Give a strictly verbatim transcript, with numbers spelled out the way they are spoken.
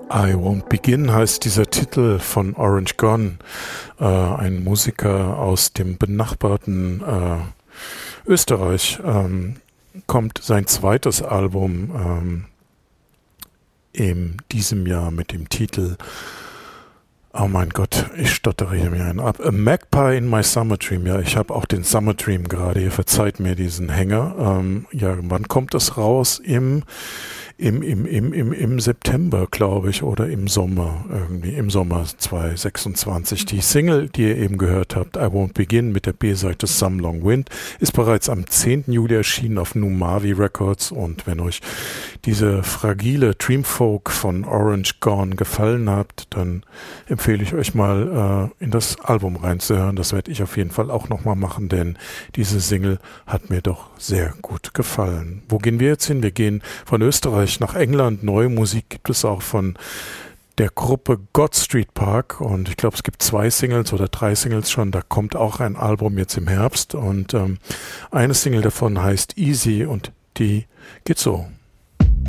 I Won't Begin heißt dieser Titel von Orange Gone, äh, ein Musiker aus dem benachbarten äh, Österreich. Ähm, kommt sein zweites Album ähm, in diesem Jahr mit dem Titel, oh mein Gott, ich stottere hier mir einen ab. A Magpie in My Summer Dream. Ja, ich habe auch den Summer Dream gerade hier. Verzeiht mir diesen Hänger. Ähm, ja, wann kommt das raus? Im Im, im, im, im, im September, glaube ich, oder im Sommer, irgendwie im Sommer zwanzig sechsundzwanzig. Die Single, die ihr eben gehört habt, I Won't Begin mit der B-Seite Some Long Wind, ist bereits am zehnten Juli erschienen auf Numavi Records. Und wenn euch diese fragile Dreamfolk von Orange Gone gefallen hat, dann empfehle ich euch mal äh, in das Album reinzuhören. Das werde ich auf jeden Fall auch nochmal machen, denn diese Single hat mir doch sehr gut gefallen. Wo gehen wir jetzt hin? Wir gehen von Österreich nach England. Neue Musik gibt es auch von der Gruppe God Street Park und ich glaube, es gibt zwei Singles oder drei Singles schon. Da kommt auch ein Album jetzt im Herbst und ähm, eine Single davon heißt Easy und die geht so.